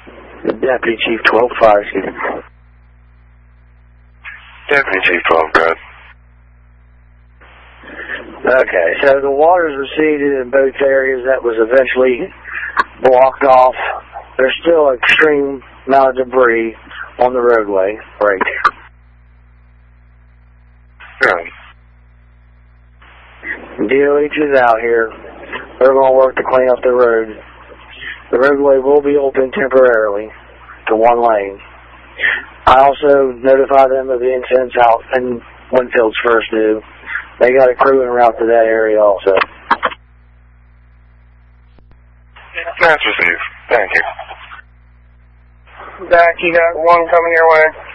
Deputy Chief 12 Fire, excuse me. Deputy Chief 12, go ahead. Okay, so the water's receded in both areas. That was eventually blocked off. There's still an extreme amount of debris on the roadway right there. Good. DOH is out here. They're going to work to clean up the road. The roadway will be open temporarily to one lane. I also notified them of the incidents out in Winfield's first due. They got a crew en route to that area also. That's received. Thank you. Zach, you got one coming your way.